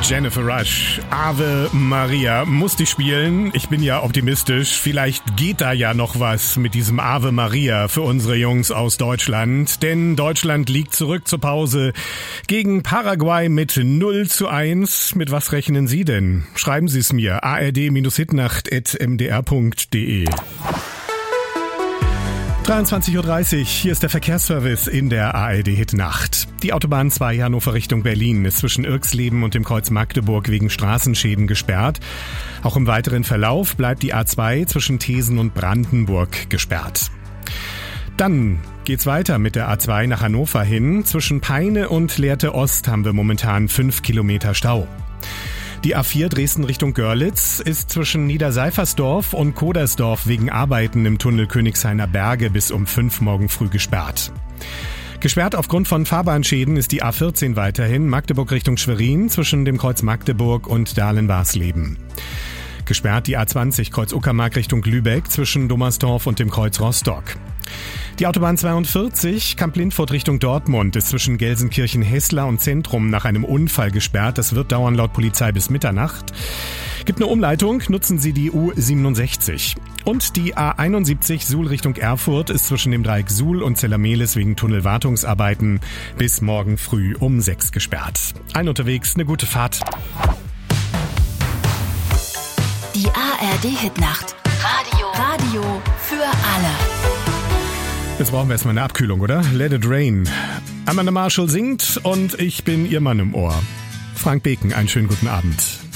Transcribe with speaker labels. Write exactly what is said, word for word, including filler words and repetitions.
Speaker 1: Jennifer Rush, Ave Maria, musste ich spielen. Ich bin ja optimistisch. Vielleicht geht da ja noch was mit diesem Ave Maria für unsere Jungs aus Deutschland. Denn Deutschland liegt zurück zur Pause gegen Paraguay mit null zu eins. Mit was rechnen Sie denn? Schreiben Sie es mir. a r d hitnacht at m d r punkt d e. dreiundzwanzig Uhr dreißig, hier ist der Verkehrsservice in der A R D Hitnacht. Die Autobahn zwei Hannover Richtung Berlin ist zwischen Irxleben und dem Kreuz Magdeburg wegen Straßenschäden gesperrt. Auch im weiteren Verlauf bleibt die A zwei zwischen Thesen und Brandenburg gesperrt. Dann geht's weiter mit der A zwei nach Hannover hin. Zwischen Peine und Lehrte Ost haben wir momentan fünf Kilometer Stau. Die A vier Dresden Richtung Görlitz ist zwischen Niederseifersdorf und Kodersdorf wegen Arbeiten im Tunnel Königshainer Berge bis um fünf morgen früh gesperrt. Gesperrt aufgrund von Fahrbahnschäden ist die A vierzehn weiterhin Magdeburg Richtung Schwerin zwischen dem Kreuz Magdeburg und Dahlen-Warsleben. Gesperrt die A zwanzig Kreuz Uckermark Richtung Lübeck zwischen Dommersdorf und dem Kreuz Rostock. Die Autobahn zweiundvierzig Kamp-Lindfort Richtung Dortmund ist zwischen Gelsenkirchen-Hessler und Zentrum nach einem Unfall gesperrt. Das wird dauern laut Polizei bis Mitternacht. Gibt eine Umleitung, nutzen Sie die U siebenundsechzig. Und die A einundsiebzig Suhl Richtung Erfurt ist zwischen dem Dreieck Suhl und Zellermehlis wegen Tunnelwartungsarbeiten bis morgen früh um sechs gesperrt. Allen unterwegs eine gute Fahrt.
Speaker 2: Die A R D-Hitnacht. Radio. Radio für alle.
Speaker 1: Jetzt brauchen wir erstmal eine Abkühlung, oder? Let it rain. Amanda Marshall singt und ich bin ihr Mann im Ohr. Frank Beken, einen schönen guten Abend.